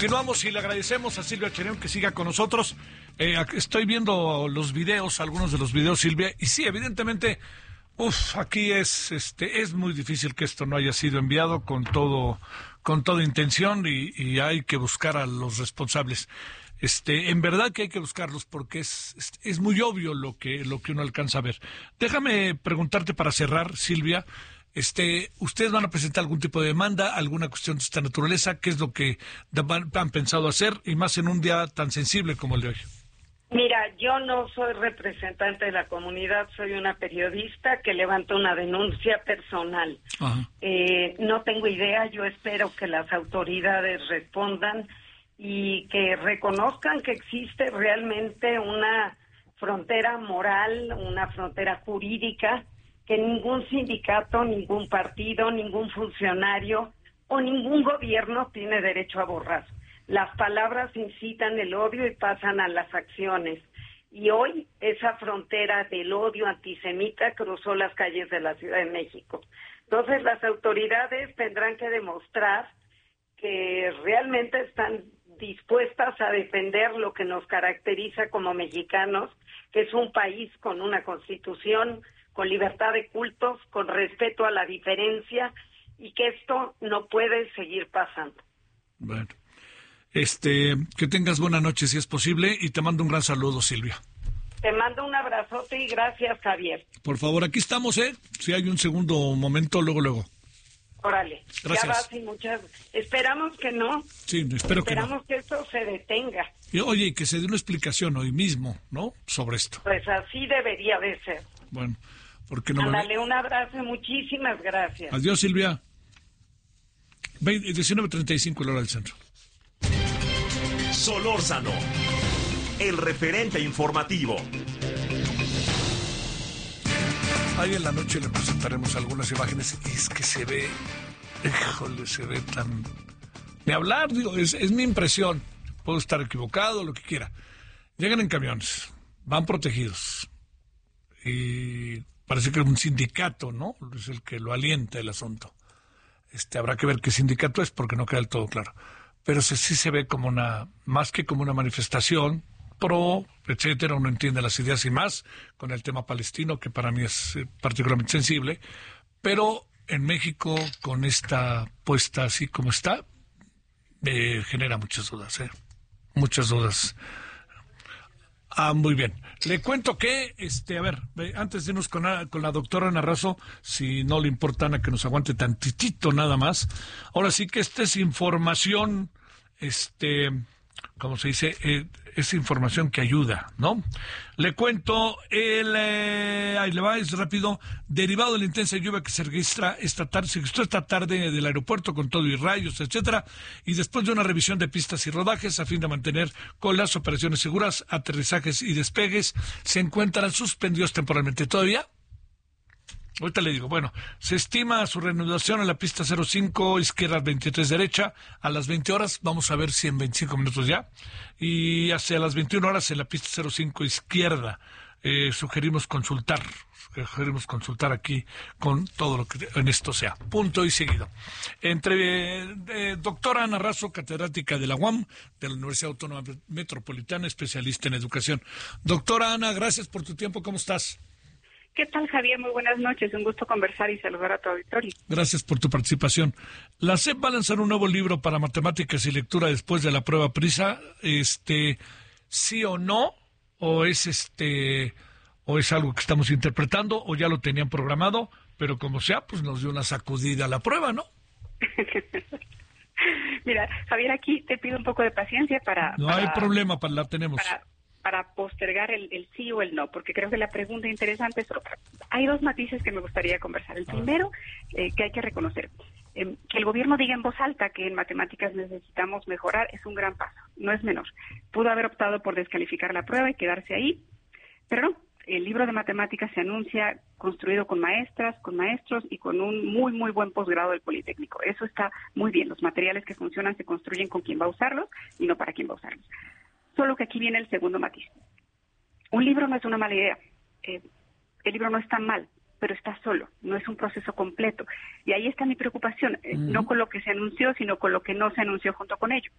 Continuamos y le agradecemos a Silvia Chereón que siga con nosotros. Estoy viendo los videos, algunos de los videos, Silvia, y sí, evidentemente, aquí es muy difícil que esto no haya sido enviado con toda intención y hay que buscar a los responsables. En verdad que hay que buscarlos porque es muy obvio lo que uno alcanza a ver. Déjame preguntarte para cerrar, Silvia. ¿Ustedes van a presentar algún tipo de demanda, alguna cuestión de esta naturaleza? ¿Qué es lo que han pensado hacer? Y más en un día tan sensible como el de hoy. Mira, yo no soy representante de la comunidad, soy una periodista que levanta una denuncia personal. No tengo idea, yo espero que las autoridades respondan y que reconozcan que existe realmente una frontera moral, una frontera jurídica, que ningún sindicato, ningún partido, ningún funcionario o ningún gobierno tiene derecho a borrar. Las palabras incitan el odio y pasan a las acciones. Y hoy esa frontera del odio antisemita cruzó las calles de la Ciudad de México. Entonces las autoridades tendrán que demostrar que realmente están dispuestas a defender lo que nos caracteriza como mexicanos, que es un país con una constitución, con libertad de cultos, con respeto a la diferencia, y que esto no puede seguir pasando. Bueno, que tengas buena noche si es posible y te mando un gran saludo, Silvia. Te mando un abrazote y gracias, Javier. Por favor, aquí estamos, si hay un segundo momento, luego. Órale, gracias. Ya vas y muchas. Esperamos que no. Sí, Esperamos que esto se detenga. Oye, y que se dé una explicación hoy mismo, ¿no? Sobre esto. Pues así debería de ser. Bueno, porque no. Ándale, un abrazo, muchísimas gracias. Adiós, Silvia. 19:35 la hora del centro. Solórzano, el referente informativo. Ahí en la noche le presentaremos algunas imágenes y es que se ve, se ve tan... Ni hablar, digo, es mi impresión. Puedo estar equivocado, lo que quiera. Llegan en camiones, van protegidos y parece que un sindicato, ¿no? Es el que lo alienta el asunto. Habrá que ver qué sindicato es porque no queda del todo claro. Pero sí se ve como más que como una manifestación pro, etcétera, uno entiende las ideas y más con el tema palestino, que para mí es particularmente sensible, pero en México, con esta puesta así como está, genera muchas dudas, muchas dudas. Muy bien. Le cuento que, antes de irnos con la doctora Ana Razo, si no le importa, Ana, que nos aguante tantitito nada más. Ahora sí que esta es información, ¿cómo se dice? Es información que ayuda, ¿no? Le cuento, ahí le va, es rápido, derivado de la intensa lluvia que se registró esta tarde del aeropuerto con todo y rayos, etcétera, y después de una revisión de pistas y rodajes a fin de mantener con las operaciones seguras, aterrizajes y despegues, se encuentran suspendidos temporalmente. ¿Todavía? Ahorita le digo, bueno, se estima su reanudación en la pista 05, izquierda 23 derecha, a las 20 horas, vamos a ver si en 25 minutos ya, y hacia las 21 horas en la pista 05 izquierda. Sugerimos consultar aquí con todo lo que en esto sea. Punto y seguido. Doctora Ana Razo, catedrática de la UAM, de la Universidad Autónoma Metropolitana, especialista en educación. Doctora Ana, gracias por tu tiempo, ¿cómo estás? ¿Qué tal, Javier? Muy buenas noches. Un gusto conversar y saludar a tu auditorio. Gracias por tu participación. La SEP va a lanzar un nuevo libro para matemáticas y lectura después de la prueba PISA. ¿Sí o no? ¿O es algo que estamos interpretando o ya lo tenían programado? Pero como sea, pues nos dio una sacudida a la prueba, ¿no? Mira, Javier, aquí te pido un poco de paciencia No hay problema, la tenemos. Para postergar el sí o el no, porque creo que la pregunta interesante es otra. Hay dos matices que me gustaría conversar. El primero, que hay que reconocer, que el gobierno diga en voz alta que en matemáticas necesitamos mejorar es un gran paso, no es menor. Pudo haber optado por descalificar la prueba y quedarse ahí, pero no. El libro de matemáticas se anuncia construido con maestras, con maestros y con un muy, muy buen posgrado del Politécnico. Eso está muy bien. Los materiales que funcionan se construyen con quien va a usarlos y no para quien va a usarlos. Solo que aquí viene el segundo matiz. Un libro no es una mala idea. El libro no está mal. pero está solo, no es un proceso completo. Y ahí está mi preocupación, no con lo que se anunció, sino con lo que no se anunció junto con ello.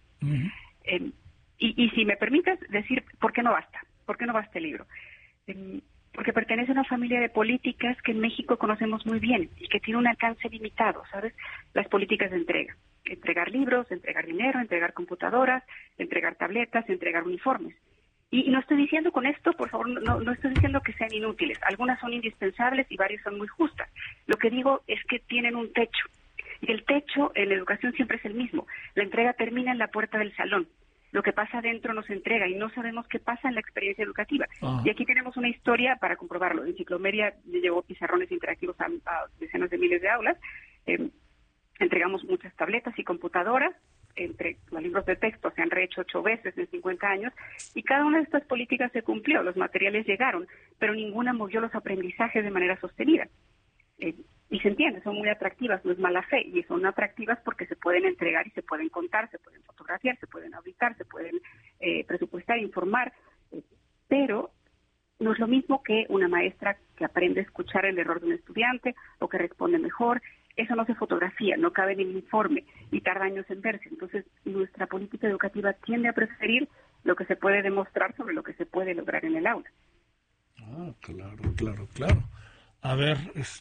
Y si me permites decir, ¿por qué no basta? ¿Por qué no basta el libro? Porque pertenece a una familia de políticas que en México conocemos muy bien y que tiene un alcance limitado, ¿sabes? Las políticas de entrega. Entregar libros, entregar dinero, entregar computadoras, entregar tabletas, entregar uniformes. Y no estoy diciendo con esto, por favor, no estoy diciendo que sean inútiles. Algunas son indispensables y varias son muy justas. Lo que digo es que tienen un techo. Y el techo en la educación siempre es el mismo. La entrega termina en la puerta del salón. Lo que pasa adentro nos entrega y no sabemos qué pasa en la experiencia educativa. Y aquí tenemos una historia para comprobarlo. Enciclomedia llevó pizarrones interactivos a decenas de miles de aulas. Entregamos muchas tabletas y computadoras. Entre los libros de texto se han rehecho 8 veces en 50 años y cada una de estas políticas se cumplió, los materiales llegaron, pero ninguna movió los aprendizajes de manera sostenida. Y se entiende, son muy atractivas, no es mala fe, y son atractivas porque se pueden entregar y se pueden contar, se pueden fotografiar, se pueden auditar, se pueden presupuestar, informar, pero no es lo mismo que una maestra que aprende a escuchar el error de un estudiante o que responde mejor. Eso no se fotografía, no cabe en el informe y tarda años en verse. Entonces, nuestra política educativa tiende a preferir lo que se puede demostrar sobre lo que se puede lograr en el aula. Claro. A ver,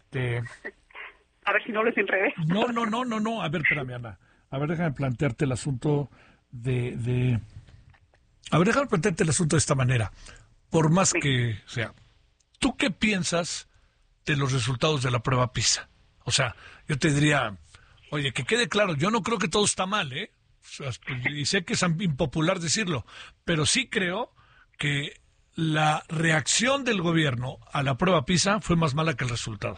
A ver si no los enredé. No. A ver, espérame, Ana. A ver, déjame plantearte el asunto de... A ver, déjame plantearte el asunto de esta manera. Por más que sea, ¿tú qué piensas de los resultados de la prueba PISA? O sea, yo te diría, oye, que quede claro, yo no creo que todo está mal, ¿eh? O sea, y sé que es impopular decirlo, pero sí creo que la reacción del gobierno a la prueba PISA fue más mala que el resultado.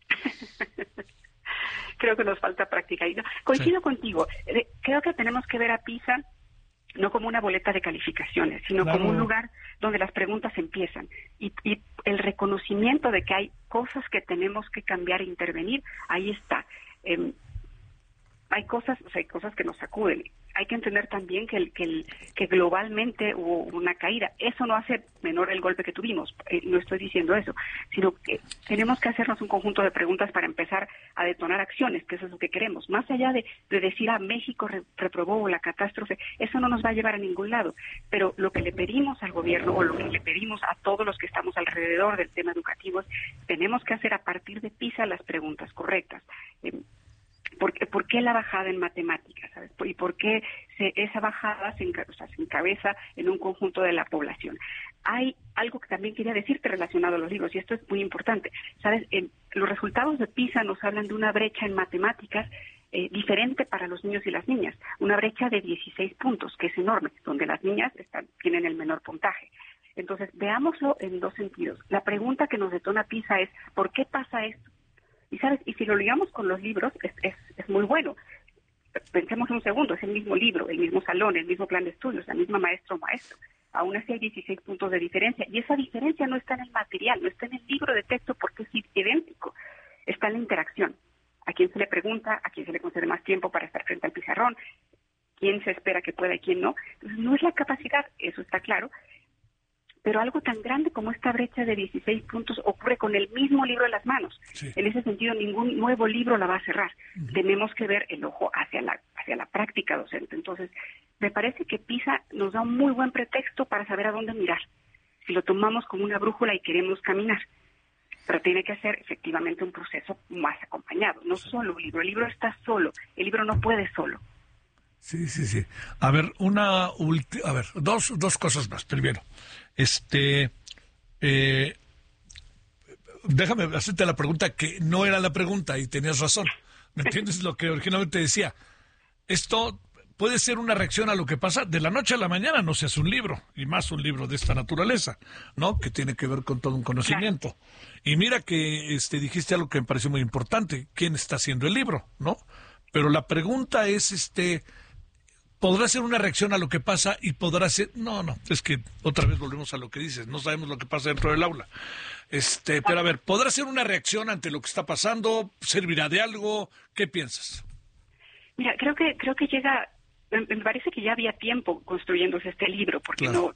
Creo que nos falta práctica. Y coincido contigo. Creo que tenemos que ver a PISA no como una boleta de calificaciones, sino como un lugar donde las preguntas empiezan. Y el reconocimiento de que hay cosas que tenemos que cambiar e intervenir, ahí está. Hay cosas que nos sacuden. Hay que entender también que globalmente hubo una caída. Eso no hace menor el golpe que tuvimos. No estoy diciendo eso, sino que tenemos que hacernos un conjunto de preguntas para empezar a detonar acciones, que eso es lo que queremos. Más allá de decir, México reprobó la catástrofe, eso no nos va a llevar a ningún lado. Pero lo que le pedimos al gobierno o lo que le pedimos a todos los que estamos alrededor del tema educativo es, tenemos que hacer a partir de PISA las preguntas correctas. ¿Por qué la bajada en matemáticas? ¿Sabes? ¿Y por qué esa bajada se encabeza en un conjunto de la población? Hay algo que también quería decirte relacionado a los libros, y esto es muy importante. ¿Sabes? Los resultados de PISA nos hablan de una brecha en matemáticas diferente para los niños y las niñas. Una brecha de 16 puntos, que es enorme, donde las niñas tienen el menor puntaje. Entonces, veámoslo en dos sentidos. La pregunta que nos detona PISA es, ¿por qué pasa esto? Y sabes, y si lo ligamos con los libros, es muy bueno. Pensemos un segundo, es el mismo libro, el mismo salón, el mismo plan de estudios, la misma maestra o maestro. Aún así hay 16 puntos de diferencia. Y esa diferencia no está en el material, no está en el libro de texto porque es idéntico. Está en la interacción. A quién se le pregunta, a quién se le concede más tiempo para estar frente al pizarrón, quién se espera que pueda y quién no. Entonces, no es la capacidad, eso está claro. Pero algo tan grande como esta brecha de 16 puntos ocurre con el mismo libro en las manos. Sí. En ese sentido, ningún nuevo libro la va a cerrar. Tenemos que ver el ojo hacia la práctica docente. Entonces, me parece que PISA nos da un muy buen pretexto para saber a dónde mirar. Si lo tomamos como una brújula y queremos caminar. Pero tiene que ser efectivamente un proceso más acompañado. No solo un libro. El libro está solo. El libro no puede solo. Sí. A ver, dos cosas más. Primero, déjame hacerte la pregunta que no era la pregunta y tenías razón. ¿Me entiendes lo que originalmente decía? Esto puede ser una reacción a lo que pasa de la noche a la mañana, no se hace un libro, y más un libro de esta naturaleza, ¿no? Que tiene que ver con todo un conocimiento. Y mira que dijiste algo que me pareció muy importante, ¿quién está haciendo el libro, no? Pero la pregunta es, ¿podrá ser una reacción a lo que pasa y podrá ser...? No, es que otra vez volvemos a lo que dices, no sabemos lo que pasa dentro del aula. Pero a ver, ¿podrá ser una reacción ante lo que está pasando? ¿Servirá de algo? ¿Qué piensas? Mira, creo que llega me parece que ya había tiempo construyéndose este libro, porque claro.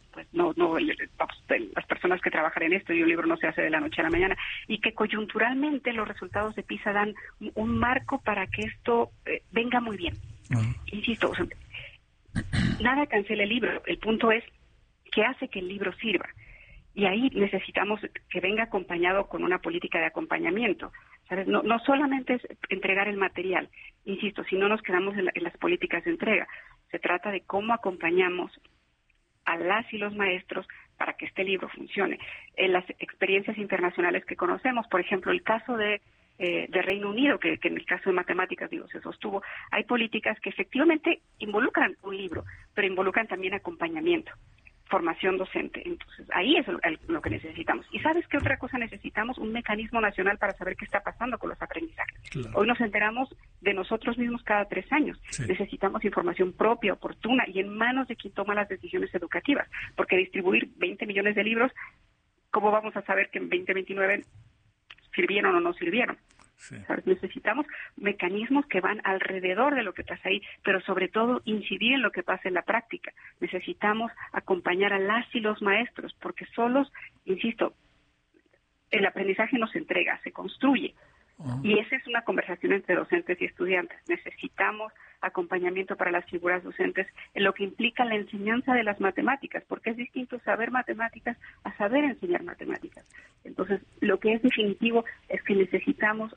Las personas que trabajan en esto, y un libro no se hace de la noche a la mañana, y que coyunturalmente los resultados de PISA dan un marco para que esto venga muy bien. Insisto, o sea, nada cancela el libro, el punto es que hace que el libro sirva. Y ahí necesitamos que venga acompañado con una política de acompañamiento. ¿Sabes? No solamente es entregar el material, insisto, si no nos quedamos en las políticas de entrega. Se trata de cómo acompañamos a las y los maestros para que este libro funcione. En las experiencias internacionales que conocemos, por ejemplo, el caso de Reino Unido, que en el caso de matemáticas, se sostuvo, hay políticas que efectivamente involucran un libro, pero involucran también acompañamiento, formación docente. Entonces, ahí es lo que necesitamos. ¿Y sabes qué otra cosa necesitamos? Un mecanismo nacional para saber qué está pasando con los aprendizajes. Claro. Hoy nos enteramos de nosotros mismos cada 3 años. Sí. Necesitamos información propia, oportuna y en manos de quien toma las decisiones educativas. Porque distribuir 20 millones de libros, ¿cómo vamos a saber que en 2029 sirvieron o no sirvieron? Sí. Necesitamos mecanismos que van alrededor de lo que pasa ahí, pero sobre todo incidir en lo que pasa en la práctica. Necesitamos acompañar a las y los maestros, porque solos, insisto, el aprendizaje no se entrega, se construye. Y esa es una conversación entre docentes y estudiantes. Necesitamos acompañamiento para las figuras docentes en lo que implica la enseñanza de las matemáticas, porque es distinto saber matemáticas a saber enseñar matemáticas. Entonces, lo que es definitivo es que necesitamos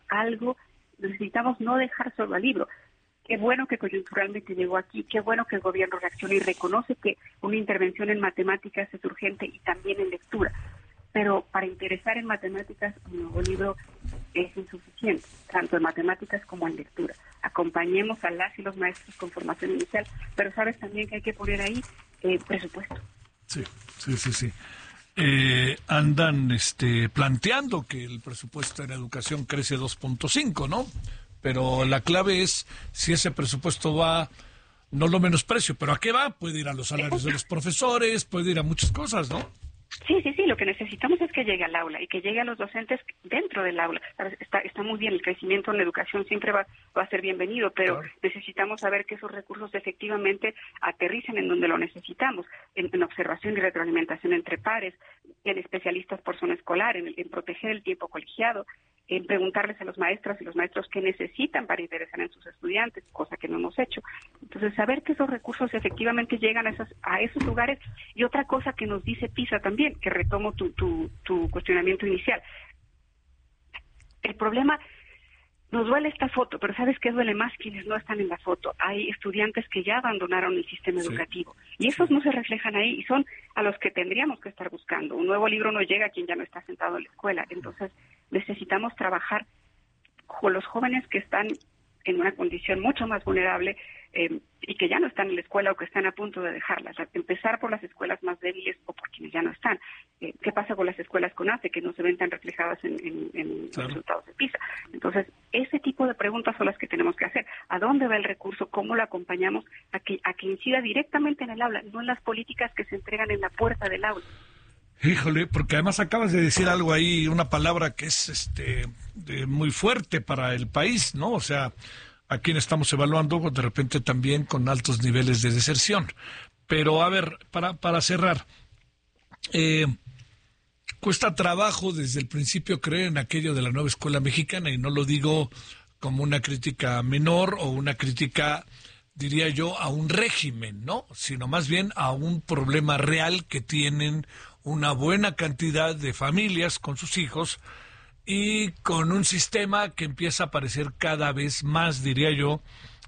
no dejar solo al libro. Qué bueno que coyunturalmente llegó aquí, qué bueno que el gobierno reaccione y reconoce que una intervención en matemáticas es urgente y también en lectura. Pero para interesar en matemáticas, un nuevo libro es insuficiente, tanto en matemáticas como en lectura. Acompañemos a las y los maestros con formación inicial, pero sabes también que hay que poner ahí presupuesto. Sí. Andan planteando que el presupuesto en educación crece 2.5, ¿no? Pero la clave es si ese presupuesto va, no lo menosprecio, pero ¿a qué va? Puede ir a los salarios de los profesores, puede ir a muchas cosas, ¿no? Sí, lo que necesitamos es que llegue al aula y que llegue a los docentes dentro del aula. Está muy bien, el crecimiento en la educación siempre va a ser bienvenido, pero claro, necesitamos saber que esos recursos efectivamente aterricen en donde lo necesitamos, en observación y retroalimentación entre pares, en especialistas por zona escolar, en proteger el tiempo colegiado, en preguntarles a los maestros y los maestros qué necesitan para interesar en sus estudiantes, cosa que no hemos hecho. Entonces, saber que esos recursos efectivamente llegan a esos lugares. Y otra cosa que nos dice PISA también, que retomo tu cuestionamiento inicial. El problema, nos duele esta foto, pero ¿sabes qué duele más? Quienes no están en la foto. Hay estudiantes que ya abandonaron el sistema educativo y esos no se reflejan ahí y son a los que tendríamos que estar buscando. Un nuevo libro no llega a quien ya no está sentado en la escuela. Entonces, necesitamos trabajar con los jóvenes que están en una condición mucho más vulnerable y que ya no están en la escuela o que están a punto de dejarlas. Empezar por las escuelas más débiles o por quienes ya no están. ¿Qué pasa con las escuelas con ACE que no se ven tan reflejadas en los resultados de PISA? Entonces, ese tipo de preguntas son las que tenemos que hacer. ¿A dónde va el recurso? ¿Cómo lo acompañamos a que incida directamente en el aula, no en las políticas que se entregan en la puerta del aula? Híjole, porque además acabas de decir algo ahí, una palabra que es muy fuerte para el país, ¿no? O sea, a quién estamos evaluando, de repente también con altos niveles de deserción. Pero a ver, para cerrar, cuesta trabajo desde el principio creer en aquello de la nueva escuela mexicana, y no lo digo como una crítica menor o una crítica, diría yo, a un régimen, ¿no? Sino más bien a un problema real que tienen una buena cantidad de familias con sus hijos y con un sistema que empieza a parecer cada vez más, diría yo,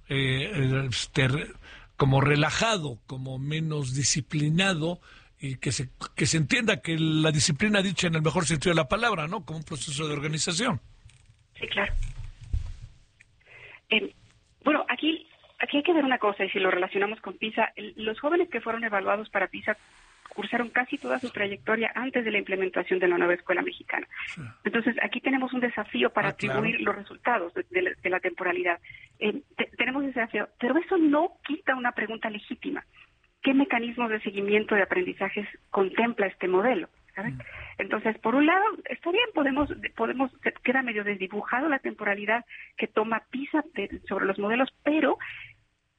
como relajado, como menos disciplinado, y que se entienda que la disciplina dicha en el mejor sentido de la palabra, ¿no? Como un proceso de organización. Sí, claro. Bueno, aquí hay que ver una cosa, y si lo relacionamos con PISA, los jóvenes que fueron evaluados para PISA cursaron casi toda su trayectoria antes de la implementación de la nueva escuela mexicana. Sí. Entonces, aquí tenemos un desafío para atribuir los resultados de la temporalidad. Tenemos ese desafío, pero eso no quita una pregunta legítima. ¿Qué mecanismos de seguimiento de aprendizajes contempla este modelo? ¿Sabes? Entonces, por un lado, está bien, podemos queda medio desdibujado la temporalidad que toma PISA sobre los modelos, pero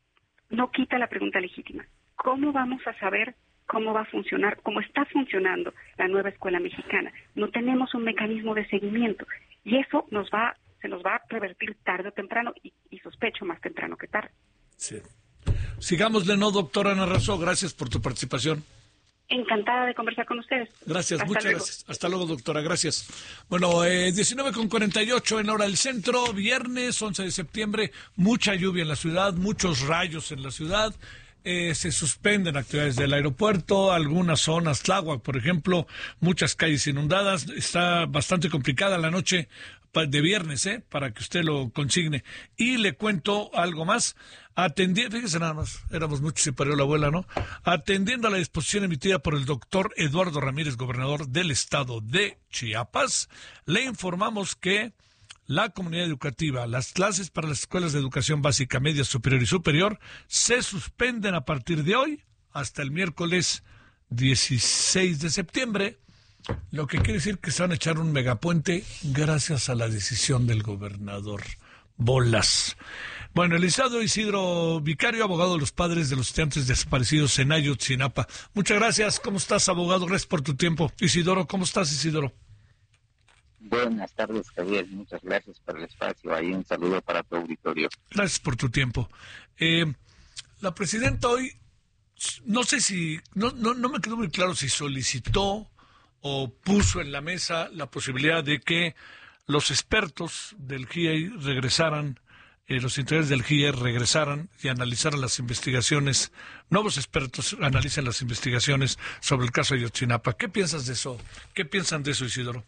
no quita la pregunta legítima. ¿Cómo vamos a saber cómo va a funcionar, cómo está funcionando la nueva escuela mexicana? No tenemos un mecanismo de seguimiento y eso se nos va a revertir tarde o temprano y sospecho más temprano que tarde. Sí. Sigámosle, ¿no, doctora Ana Razo? Gracias por tu participación. Encantada de conversar con ustedes. Gracias, muchas gracias. Hasta luego, doctora, gracias. Bueno, 19:48 en hora del centro, viernes 11 de septiembre, mucha lluvia en la ciudad, muchos rayos en la ciudad. Se suspenden actividades del aeropuerto, algunas zonas, Tláhuac, por ejemplo, muchas calles inundadas. Está bastante complicada la noche de viernes, para que usted lo consigne. Y le cuento algo más. Fíjese nada más, éramos muchos y parió la abuela, ¿no? Atendiendo a la disposición emitida por el doctor Eduardo Ramírez, gobernador del estado de Chiapas, le informamos que la comunidad educativa, las clases para las escuelas de educación básica, media, superior y superior, se suspenden a partir de hoy hasta el miércoles 16 de septiembre, lo que quiere decir que se van a echar un megapuente gracias a la decisión del gobernador. Bolas. Bueno, el licenciado Isidro Vicario, abogado de los padres de los estudiantes desaparecidos en Ayotzinapa. Muchas gracias. ¿Cómo estás, abogado? Gracias por tu tiempo. Isidoro, ¿cómo estás, Isidoro? Buenas tardes, Javier. Muchas gracias por el espacio. Ahí un saludo para tu auditorio. Gracias por tu tiempo. La presidenta hoy, no sé si, no me quedó muy claro si solicitó o puso en la mesa la posibilidad de que los expertos del GIEI regresaran, los integrantes del GIEI regresaran y analizaran las investigaciones, nuevos expertos analicen las investigaciones sobre el caso de Ayotzinapa. ¿Qué piensas de eso? ¿Qué piensan de eso, Isidoro?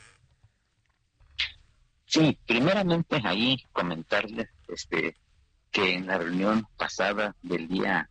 Sí, primeramente ahí comentarles que en la reunión pasada del día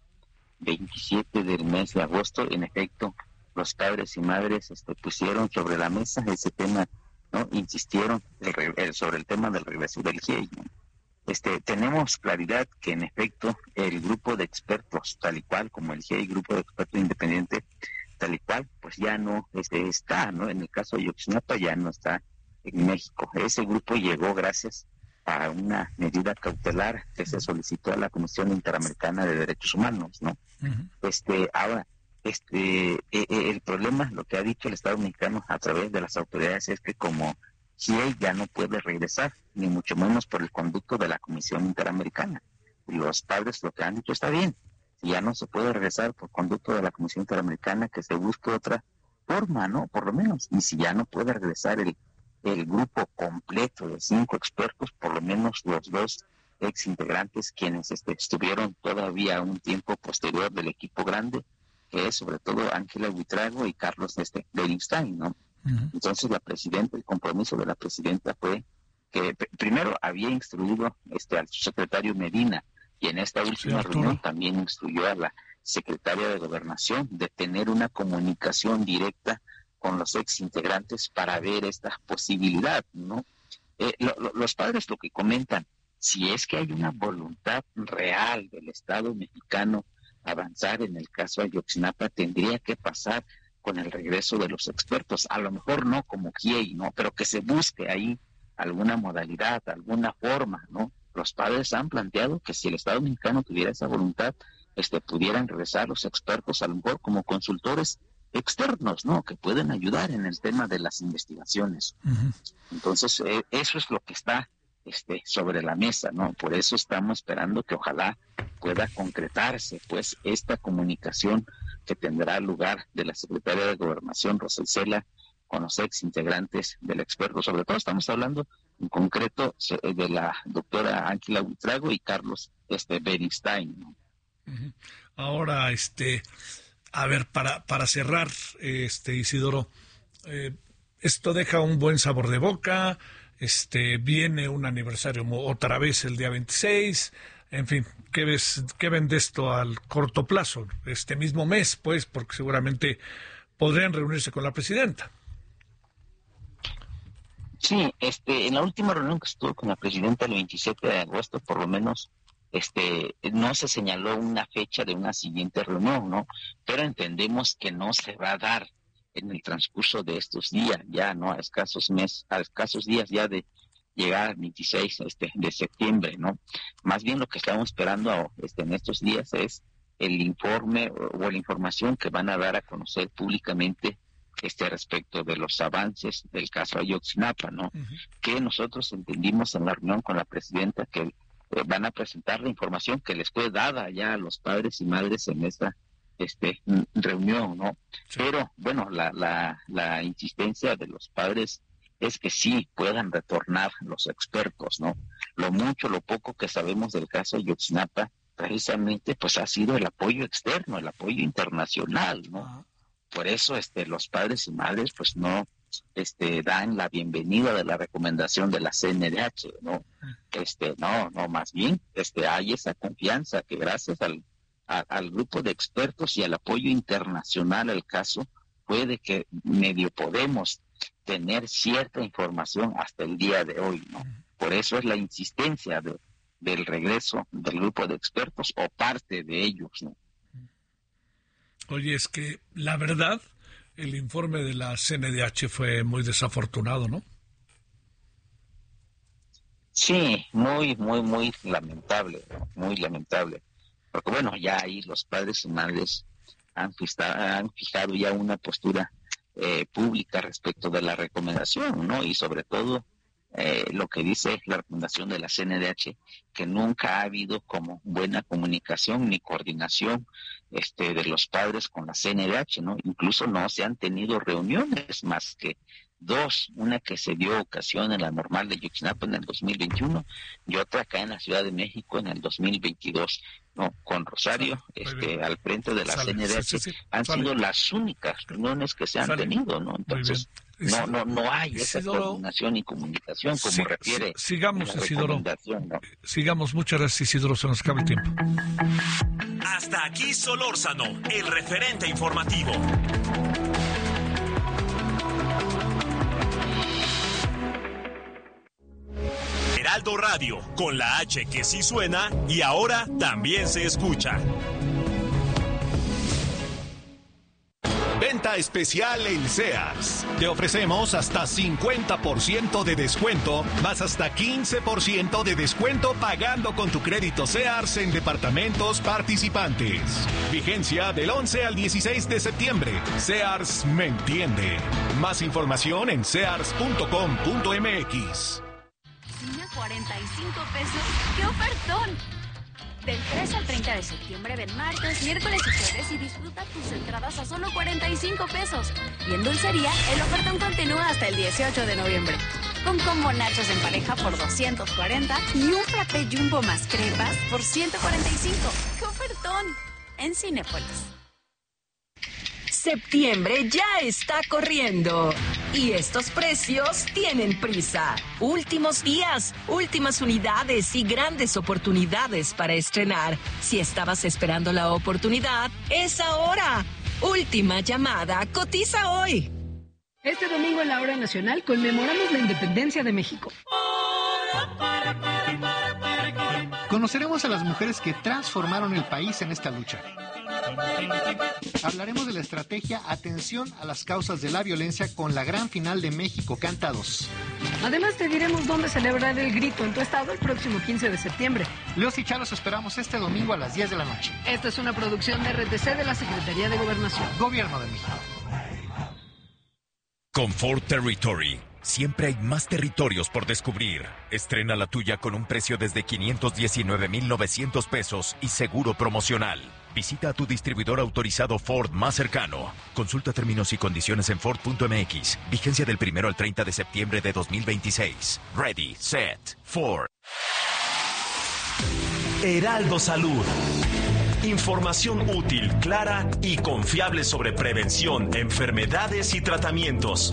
27 del mes de agosto, en efecto, los padres y madres pusieron sobre la mesa ese tema, ¿no? Insistieron sobre el tema del regreso del GIEI, ¿no? Tenemos claridad que en efecto el grupo de expertos, tal y cual como el GIEI, grupo de expertos independiente, tal y cual, pues ya no está, ¿no? En el caso de Ayotzinapa ya no está en México. Ese grupo llegó gracias a una medida cautelar que se solicitó a la Comisión Interamericana de Derechos Humanos, ¿no? Uh-huh. Ahora, el problema, lo que ha dicho el Estado mexicano a través de las autoridades es que como GIEI ya no puede regresar, ni mucho menos por el conducto de la Comisión Interamericana. Los padres lo que han dicho está bien, si ya no se puede regresar por conducto de la Comisión Interamericana, que se busque otra forma, ¿no? Por lo menos, y si ya no puede regresar el grupo completo de 5 expertos, por lo menos los 2 ex integrantes quienes estuvieron todavía un tiempo posterior del equipo grande, que es sobre todo Ángela Buitrago y Carlos Beristain, ¿no? Uh-huh. Entonces el compromiso de la presidenta fue que primero había instruido al secretario Medina, y en esta última reunión también instruyó a la secretaria de Gobernación de tener una comunicación directa con los ex integrantes para ver esta posibilidad, ¿no? Los padres lo que comentan, si es que hay una voluntad real del Estado mexicano avanzar en el caso Ayotzinapa, tendría que pasar con el regreso de los expertos, a lo mejor no como GIEI, ¿no? Pero que se busque ahí alguna modalidad, alguna forma, ¿no? Los padres han planteado que si el Estado mexicano tuviera esa voluntad, pudieran regresar los expertos, a lo mejor como consultores externos, ¿no? Que pueden ayudar en el tema de las investigaciones. Uh-huh. Entonces, eso es lo que está sobre la mesa, ¿no? Por eso estamos esperando que ojalá pueda concretarse, pues, esta comunicación que tendrá lugar de la Secretaría de Gobernación, Rosa Isela, con los ex integrantes del experto. Sobre todo estamos hablando en concreto de la doctora Ángela Buitrago y Carlos Beristain, ¿no? Uh-huh. Ahora, a ver, para cerrar, Isidoro, esto deja un buen sabor de boca, viene un aniversario otra vez el día 26, en fin, ¿qué ven de esto al corto plazo? Este mismo mes, pues, porque seguramente podrían reunirse con la presidenta. Sí, en la última reunión que estuvo con la presidenta el 27 de agosto, por lo menos, no se señaló una fecha de una siguiente reunión, ¿no? Pero entendemos que no se va a dar en el transcurso de estos días, ya, ¿no? A escasos días ya de llegar al 26 de septiembre, ¿no? Más bien lo que estamos esperando en estos días es el informe o la información que van a dar a conocer públicamente respecto de los avances del caso Ayotzinapa, ¿no? Uh-huh. Que nosotros entendimos en la reunión con la presidenta que van a presentar la información que les fue dada ya a los padres y madres en esta reunión, ¿no? Sí. Pero, bueno, la insistencia de los padres es que sí puedan retornar los expertos, ¿no? Lo mucho, lo poco que sabemos del caso Ayotzinapa, precisamente, pues ha sido el apoyo externo, el apoyo internacional, ¿no? Uh-huh. Por eso, los padres y madres, pues no, dan la bienvenida de la recomendación de la CNDH, ¿no? No, más bien, hay esa confianza que gracias al grupo de expertos y al apoyo internacional al caso, puede que medio podemos tener cierta información hasta el día de hoy, ¿no? Por eso es la insistencia del regreso del grupo de expertos o parte de ellos, ¿no? Oye, es que la verdad, el informe de la CNDH fue muy desafortunado, ¿no? Sí, muy lamentable, ¿no? Muy lamentable. Porque bueno, ya ahí los padres y madres han fijado ya una postura pública respecto de la recomendación, ¿no? Y sobre todo lo que dice la recomendación de la CNDH, que nunca ha habido como buena comunicación ni coordinación de los padres con la CNDH, ¿no? Incluso no se han tenido reuniones más que dos, una que se dio ocasión en la normal de Ayotzinapa en el 2021 y otra acá en la Ciudad de México en el 2022, ¿no? Con Rosario al frente de la CNDH han sido las únicas reuniones que se han tenido, ¿no? Entonces no hay esa coordinación y comunicación como refiere. Sigamos, Isidoro. ¿No? Sigamos, muchas gracias, Isidoro, se nos acaba el tiempo. Hasta aquí Solórzano, el referente informativo. Heraldo Radio, con la H que sí suena y ahora también se escucha. Venta especial en Sears. Te ofrecemos hasta 50% de descuento, más hasta 15% de descuento pagando con tu crédito Sears en departamentos participantes. Vigencia del 11 al 16 de septiembre. Sears me entiende. Más información en sears.com.mx. 45 pesos. ¡Qué ofertón! Del 3 al 30 de septiembre ven martes, miércoles y jueves y disfruta tus entradas a solo 45 pesos. Y en dulcería, el ofertón continúa hasta el 18 de noviembre. Con combo nachos en pareja por 240 y un frappé jumbo más crepas por 145. ¡Qué ofertón! En Cinépolis. Septiembre ya está corriendo y estos precios tienen prisa. Últimos días, últimas unidades y grandes oportunidades para estrenar. Si estabas esperando la oportunidad, es ahora. Última llamada, cotiza hoy. Este domingo en la Hora Nacional conmemoramos la independencia de México. Conoceremos a las mujeres que transformaron el país en esta lucha. Hablaremos de la estrategia Atención a las causas de la violencia con la gran final de México Canta 2. Además te diremos dónde celebrar el grito en tu estado el próximo 15 de septiembre. Leos y Charo, los esperamos este domingo a las 10 de la noche. Esta es una producción de RTC de la Secretaría de Gobernación. Gobierno de México. Confort Territory. Siempre hay más territorios por descubrir. Estrena la tuya con un precio desde 519,900 pesos y seguro promocional. Visita a tu distribuidor autorizado Ford más cercano. Consulta términos y condiciones en Ford.mx. Vigencia del 1 al 30 de septiembre de 2026. Ready, set, Ford. Heraldo Salud. Información útil, clara y confiable sobre prevención, enfermedades y tratamientos.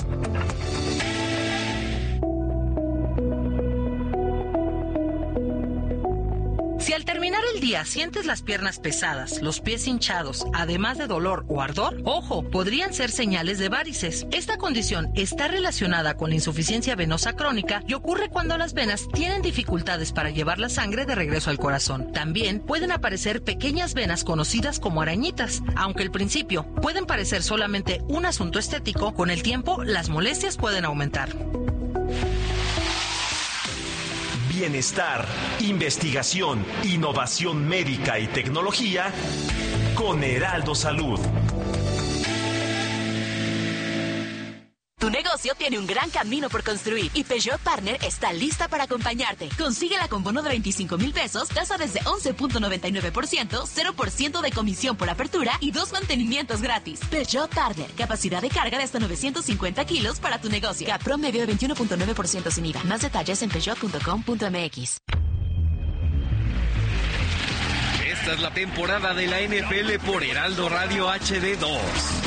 Si al terminar el día sientes las piernas pesadas, los pies hinchados, además de dolor o ardor, ojo, podrían ser señales de varices. Esta condición está relacionada con la insuficiencia venosa crónica y ocurre cuando las venas tienen dificultades para llevar la sangre de regreso al corazón. También pueden aparecer pequeñas venas conocidas como arañitas. Aunque al principio pueden parecer solamente un asunto estético, con el tiempo las molestias pueden aumentar. bienestar, investigación, innovación médica y tecnología con Heraldo Salud. Tu negocio tiene un gran camino por construir y Peugeot Partner está lista para acompañarte. Consíguela con bono de 25,000 pesos, tasa desde 11.99%, 0% de comisión por apertura y 2 mantenimientos gratis. Peugeot Partner, capacidad de carga de hasta 950 kilos para tu negocio. CAT promedio de 21.9% sin IVA. Más detalles en peugeot.com.mx. Esta es la temporada de la NFL por Heraldo Radio HD2.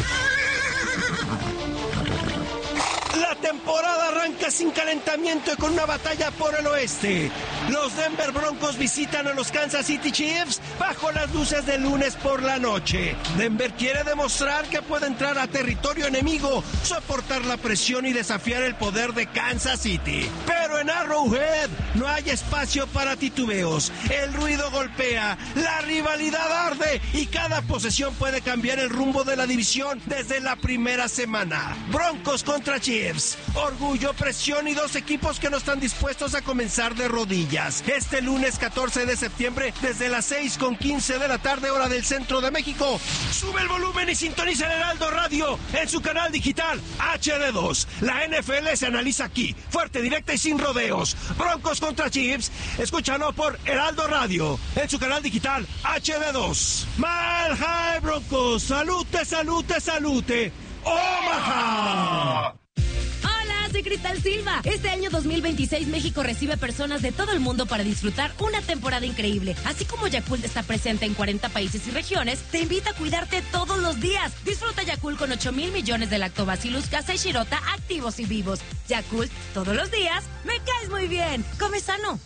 La temporada arranca sin calentamiento y con una batalla por el oeste. Los Denver Broncos visitan a los Kansas City Chiefs bajo las luces del lunes por la noche. Denver quiere demostrar que puede entrar a territorio enemigo, soportar la presión y desafiar el poder de Kansas City. Pero en Arrowhead no hay espacio para titubeos. El ruido golpea, la rivalidad arde y cada posesión puede cambiar el rumbo de la división desde la primera semana. Broncos contra Chiefs. Orgullo, presión y dos equipos que no están dispuestos a comenzar de rodillas. Este lunes 14 de septiembre, desde las 6:15 de la tarde, hora del centro de México. Sube el volumen y sintoniza el Heraldo Radio en su canal digital HD2. La NFL se analiza aquí, fuerte, directa y sin rodeos. Broncos contra Chiefs, escúchalo por Heraldo Radio en su canal digital HD2. Mile High Broncos, salute, salute, salute. ¡Omaha! Soy Cristal Silva. Este año 2026 México recibe personas de todo el mundo para disfrutar una temporada increíble. Así como Yakult está presente en 40 países y regiones, te invita a cuidarte todos los días. Disfruta Yakult con 8,000 millones de Lactobacillus casei shirota activos y vivos. Yakult, todos los días, me caes muy bien. Come sano.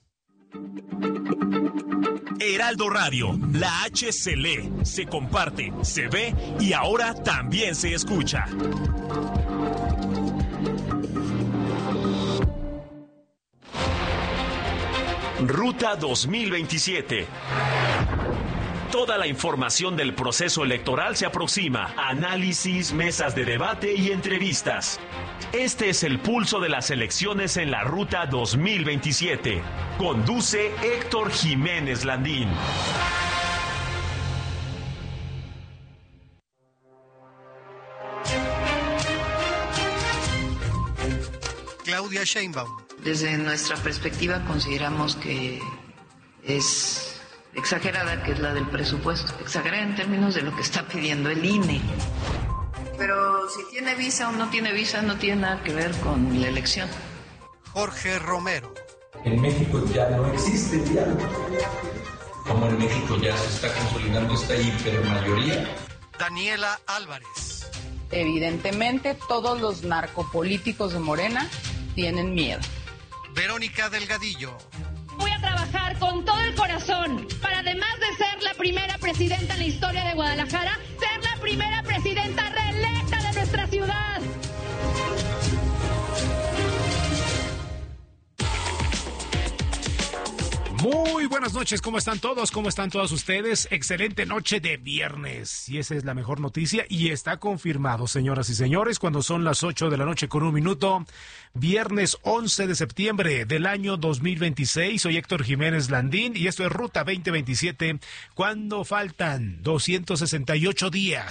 Heraldo Radio, la H se lee, se comparte, se ve y ahora también se escucha. Ruta 2027. Toda la información del proceso electoral se aproxima. Análisis, mesas de debate y entrevistas. Este es el pulso de las elecciones en la Ruta 2027. Conduce Héctor Jiménez Landín. Claudia Sheinbaum. Desde nuestra perspectiva consideramos que es exagerada, que es la del presupuesto. Exagerada en términos de lo que está pidiendo el INE. Pero si tiene visa o no tiene visa no tiene nada que ver con la elección. Jorge Romero. En México ya no existe el diálogo. Como en México ya se está consolidando esta hipermayoría. Daniela Álvarez. Evidentemente todos los narcopolíticos de Morena tienen miedo. Verónica Delgadillo. Voy a trabajar con todo el corazón para, además de ser la primera presidenta en la historia de Guadalajara, ser la primera presidenta reelecta de nuestra ciudad. Muy buenas noches, ¿cómo están todos? ¿Cómo están todas ustedes? Excelente noche de viernes. Y esa es la mejor noticia y está confirmado, señoras y señores, cuando son las 8 de la noche con 1 minuto. Viernes 11 de septiembre del año 2026. Soy Héctor Jiménez Landín y esto es Ruta 2027, cuando faltan 268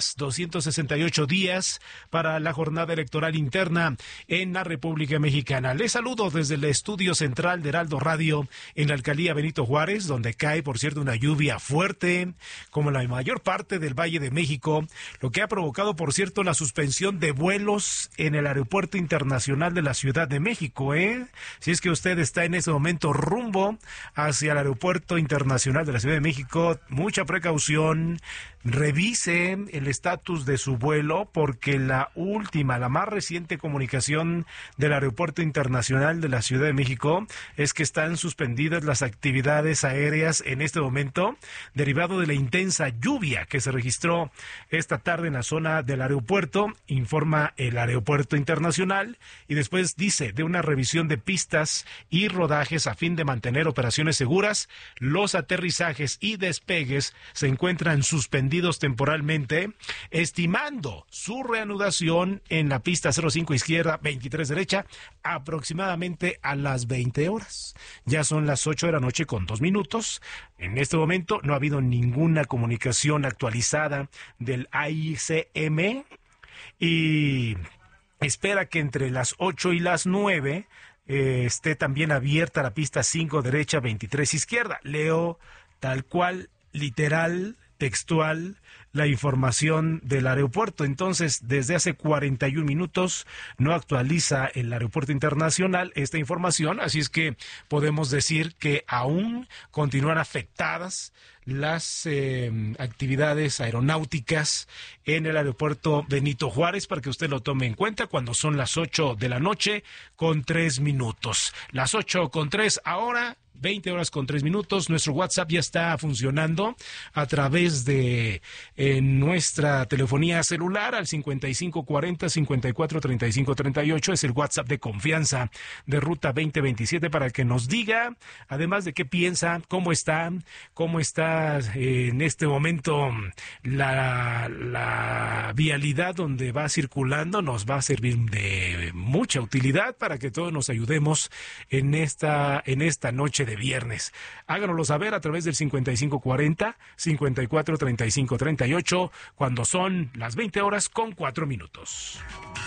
días para la jornada electoral interna en la República Mexicana. Les saludo desde el estudio central de Heraldo Radio en la alcaldía Benito Juárez, donde cae, por cierto, una lluvia fuerte, como la mayor parte del Valle de México, lo que ha provocado, por cierto, la suspensión de vuelos en el Aeropuerto Internacional de la Ciudad de México, Si es que usted está en ese momento rumbo hacia el Aeropuerto Internacional de la Ciudad de México, mucha precaución, revise el estatus de su vuelo, porque la más reciente comunicación del Aeropuerto Internacional de la Ciudad de México es que están suspendidas las actividades aéreas en este momento, derivado de la intensa lluvia que se registró esta tarde en la zona del aeropuerto, informa el Aeropuerto Internacional, y después dice de una revisión de pistas y rodajes a fin de mantener operaciones seguras, los aterrizajes y despegues se encuentran suspendidos suspendidos temporalmente, estimando su reanudación en la pista 05 izquierda, 23 derecha, aproximadamente a las 20 horas. Ya son las 8 de la noche con 2 minutos. En este momento no ha habido ninguna comunicación actualizada del AICM y espera que entre las 8 y las 9 esté también abierta la pista 5 derecha, 23 izquierda. Leo tal cual, literal, textual, la información del aeropuerto. Entonces, desde hace 41 minutos no actualiza el aeropuerto internacional esta información, así es que podemos decir que aún continúan afectadas las actividades aeronáuticas en el aeropuerto Benito Juárez, para que usted lo tome en cuenta cuando son las 8 de la noche con 3 minutos. Las 8 con 3 ahora. 20 horas con 3 minutos. Nuestro WhatsApp ya está funcionando a través de nuestra telefonía celular al 5540-543538. Es el WhatsApp de confianza de Ruta 2027 para que nos diga, además de qué piensa, cómo está en este momento la vialidad donde va circulando. Nos va a servir de mucha utilidad para que todos nos ayudemos en esta noche de viernes. Háganoslo saber a través del 5540-543538 cuando son las 20 horas con 4 minutos.